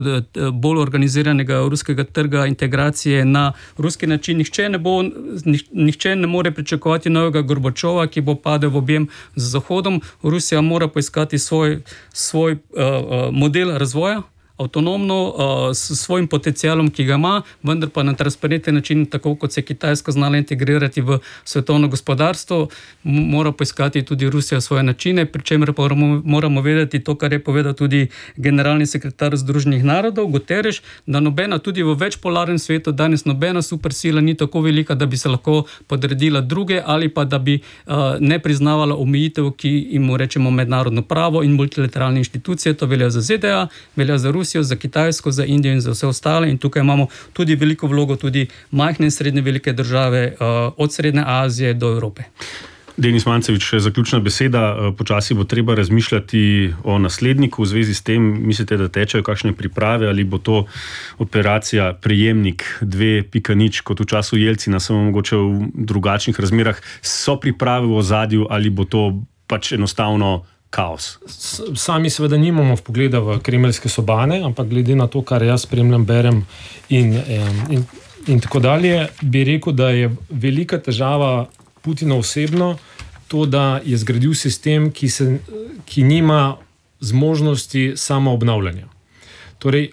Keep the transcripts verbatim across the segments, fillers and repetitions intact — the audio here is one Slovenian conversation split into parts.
bolj organiziranega ruskega trga, integracije na ruski način. Nihče ne, bo, nihče ne more pričakovati novega Gorbačova, ki bo padel v objem z Zahodom. Rusija mora poiskati svoj, svoj uh, model razvoja, avtonomno, uh, s svojim potencialom, ki ga ima, vendar pa na transparenten način, tako kot se Kitajska znala integrirati v svetovno gospodarstvo, mora poiskati tudi Rusija svoje načine, pri čemer pa moramo, moramo vedeti to, kar je povedal tudi generalni sekretar Združenih narodov, Guterres, da nobena, tudi v večpolarnem svetu, danes nobena supersila ni tako velika, da bi se lahko podredila druge ali pa da bi uh, ne priznavala omejitev, ki jim rečemo mednarodno pravo in multilateralne inštitucije. To velja za Z D A, velja za Rusijo, za Kitajsko, za Indijo in za vse ostale, in tukaj imamo tudi veliko vlogo tudi majhne in srednje velike države, uh, od Srednje Azije do Evrope. Denis Mancevič, še zaključna beseda. Počasi bo treba razmišljati o nasledniku. V zvezi s tem mislite, da tečejo kakšne priprave, ali bo to operacija Prejemnik dve pika nič, kot v času Jelcina, samo mogoče v drugačnih razmerah? So priprave v ozadju ali bo to pač enostavno kaos? Sami seveda nimamo vpogleda v kremeljske sobane, ampak glede na to, kar jaz spremljam, berem in, in, in tako dalje, bi rekel, da je velika težava Putina osebno to, da je zgradil sistem, ki, se, ki nima zmožnosti samoobnavljanja. Torej,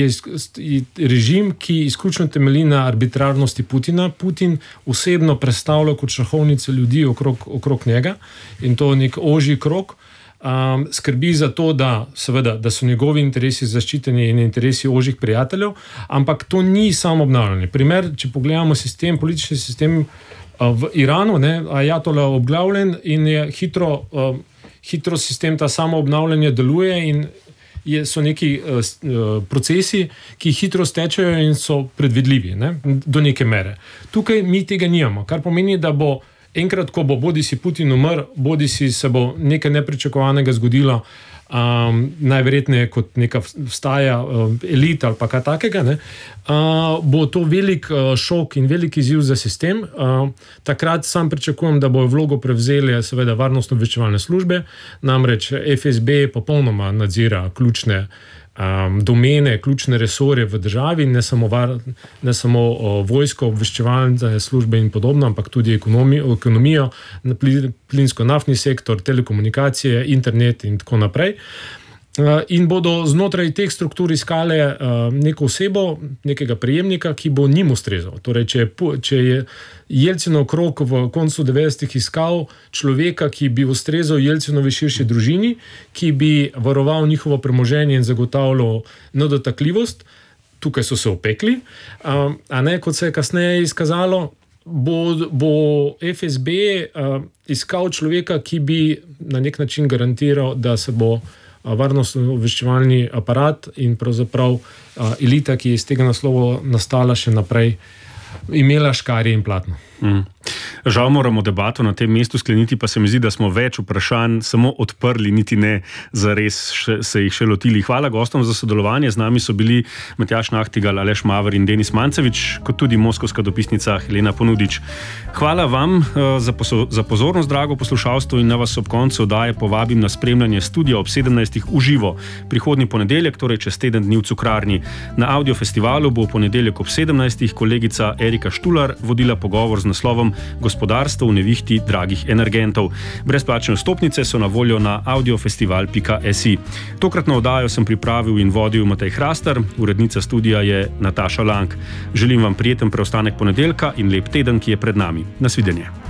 je režim, ki izključno temelji na arbitrarnosti Putina. Putin osebno predstavlja kot šahovnice ljudi okrog, okrog njega, in to nek ožji krog. Um, skrbi za to, da, seveda, da so njegovi interesi zaščiteni in interesi ožjih prijateljev, ampak to ni samo obnavljanje. Primer, če pogledamo sistem, politični sistem uh, v Iranu, ne, ajatola obglavljen in je hitro, uh, hitro sistem ta samo obnavljanje deluje in je, so neki uh, procesi, ki hitro stečejo in so predvidljivi, ne, do neke mere. Tukaj mi tega nimamo, kar pomeni, da bo enkrat, ko bo bodi si Putin umr, bodi si se bo nekaj nepričakovanega zgodilo, um, najverjetneje kot neka vstaja um, elita ali pa kaj takega, ne, uh, bo to velik uh, šok in velik izziv za sistem. Uh, takrat sam pričakujem, da bojo vlogo prevzeli seveda varnostno-obveščevalne službe, namreč F S B popolnoma nadzira ključne Um, domene, ključne resorje v državi, ne samo, var, ne samo o, vojsko, obveščevalne službe in podobno, ampak tudi ekonomijo, ekonomijo plinsko-naftni sektor, telekomunikacije, internet in tako naprej. Uh, in bodo znotraj teh struktur iskale uh, neko osebo, nekega prejemnika, ki bo njim ustrezal. Torej, če je, če je Jelcinov krog v koncu devetdesetih iskal človeka, ki bi ustrezal Jelcinovi širši družini, ki bi varoval njihovo premoženje in zagotavljal nedotakljivost, tukaj so se opekli. Uh, a ne, kot se je kasneje izkazalo, bo, bo F S B uh, iskal človeka, ki bi na nek način garantiral, da se bo varnostno-obveščevalni aparat in pravzaprav a, elita, ki je iz tega naslova nastala še naprej, imela škarje in platno. Mm. Žal moramo debato na tem mestu skleniti, pa se mi zdi, da smo več vprašanj samo odprli, niti ne zares še, se jih še lotili. Hvala gostom za sodelovanje. Z nami so bili Matjaž Nahtigal, Aleš Maver in Denis Mancevič, kot tudi moskovska dopisnica Helena Ponudič. Hvala vam za, poso, za pozornost, drago poslušalstvo, in na vas ob koncu oddaje povabim na spremljanje studia ob sedemnajstih v živo. Prihodnji ponedeljek, torej čez teden dni v Cukrarni. Na audiofestivalu bo v ponedeljek ob sedemnajstih kolegica Erika Štular vodila pogovor z naslovom Gospodarstvo v nevihti dragih energentov. Brezplačne vstopnice so na voljo na audiofestival pika si. Tokratno oddajo sem pripravil in vodil Matej Hrastar, urednica studija je Nataša Lang. Želim vam prijeten preostanek ponedeljka in lep teden, ki je pred nami. Nasvidenje.